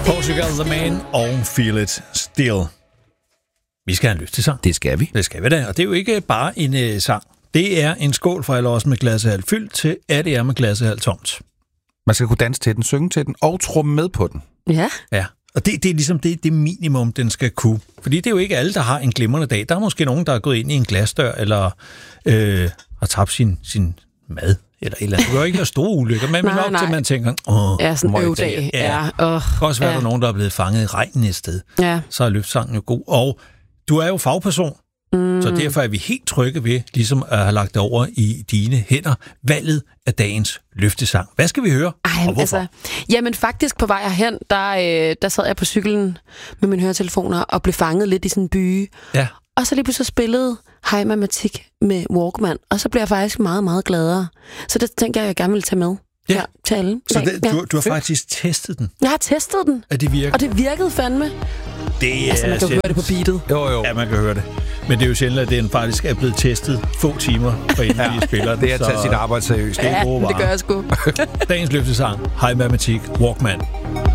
Portugal The Man og Feel It Still. Vi skal have en løftesang. Det skal vi. Det skal vi da, og det er jo ikke bare en sang. Det er en skål for alle os med glasset halvt fyldt til, at det er med glasset halvt tomt. Man skal kunne danse til den, synge til den og tromme med på den. Ja. Ja, og det er ligesom det minimum, den skal kunne. Fordi det er jo ikke alle, der har en glimrende dag. Der er måske nogen, der er gået ind i en glasdør, eller har tabt sin mad, eller et eller andet. Det er jo ikke være store ulykker, men nok til, man tænker, ja, sådan en øvdag. Ja. Det kan også være, der er nogen, der er blevet fanget i regnen et sted. Ja. Så er løftsangen jo god. Og du er jo fagperson, så derfor er vi helt trygge ved, ligesom at have lagt det over i dine hænder, valget af dagens løftesang. Hvad skal vi høre, og hvorfor? Jamen faktisk på vej herhen, der sad jeg på cyklen med mine høretelefoner og blev fanget lidt i sådan en by. Ja. Og så lige pludselig spillede High Matematik med Walkman, og så blev jeg faktisk meget, meget gladere. Så det tænker jeg gerne vil tage med. Ja, til alle. Så du har faktisk testet den? Jeg har testet den. At det virker? Og det virkede fandme. Det er man kan høre det på beatet. Jo. Ja, man kan høre det. Men det er jo sjældent, at den faktisk er blevet testet få timer, for inden vi spiller den. Det er at tage sit arbejde seriøst. Ja, det gør jeg sgu. Dagens løftesang, High Matematik, Walkman.